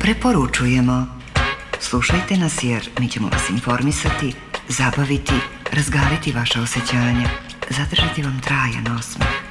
preporučujemo. Slušajte nas jer mi ćemo vas informisati, zabaviti, razgaliti vaša osjećanja, zadržati vam trajan osmeh.